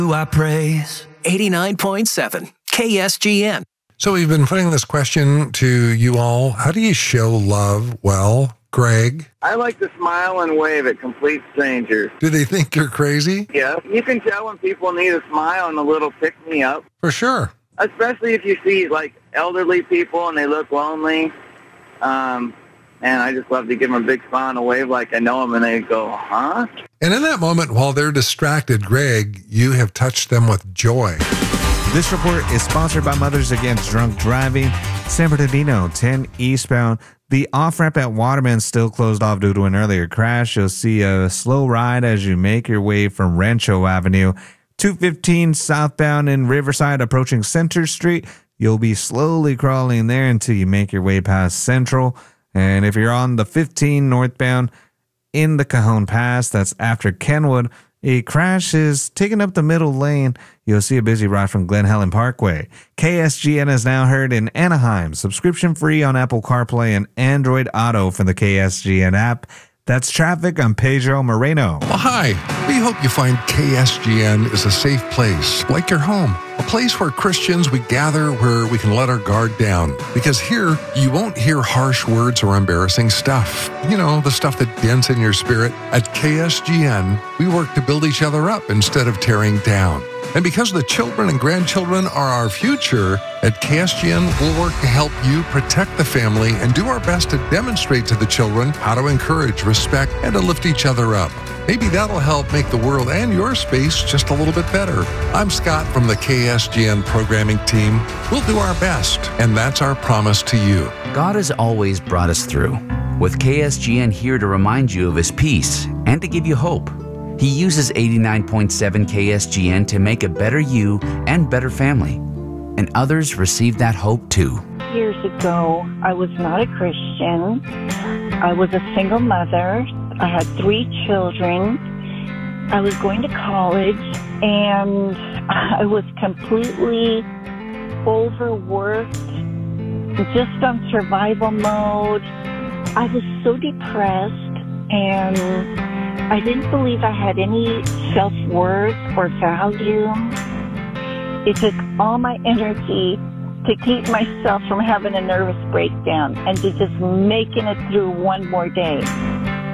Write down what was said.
Who I praise. 89.7 KSGN. So we've been putting this question to you all. How do you show love well? Greg? I like to smile and wave at complete strangers. Do they think you're crazy? Yeah. You can tell when people need a smile and a little pick-me-up. For sure. Especially if you see, like, elderly people and they look lonely. And I just love to give them a big smile and a wave like I know them, and they go, huh? And in that moment, while they're distracted, Greg, you have touched them with joy. This report is sponsored by Mothers Against Drunk Driving. San Bernardino, 10 eastbound. The off-ramp at Waterman still closed off due to an earlier crash. You'll see a slow ride as you make your way from Rancho Avenue. 215 southbound in Riverside approaching Center Street. You'll be slowly crawling there until you make your way past Central. And if you're on the 15 northbound in the Cajon Pass, that's after Kenwood, a crash is taking up the middle lane. You'll see a busy ride from Glen Helen Parkway. KSGN is now heard in Anaheim. Subscription free on Apple CarPlay and Android Auto from the KSGN app. That's traffic. I'm Pedro Moreno. Well, hi. We hope you find KSGN is a safe place, like your home. A place where Christians, we gather where we can let our guard down. Because here, you won't hear harsh words or embarrassing stuff. You know, the stuff that dents in your spirit. At KSGN, we work to build each other up instead of tearing down. And because the children and grandchildren are our future, at KSGN, we'll work to help you protect the family and do our best to demonstrate to the children how to encourage, respect, and to lift each other up. Maybe that'll help make the world and your space just a little bit better. I'm Scott from the KSGN programming team. We'll do our best, and that's our promise to you. God has always brought us through, with KSGN here to remind you of His peace and to give you hope. He uses 89.7 KSGN to make a better you and better family. And others receive that hope too. Years ago, I was not a Christian. I was a single mother. I had 3 children. I was going to college, and I was completely overworked, just on survival mode. I was so depressed, and I didn't believe I had any self-worth or value. It took all my energy to keep myself from having a nervous breakdown and to just making it through one more day.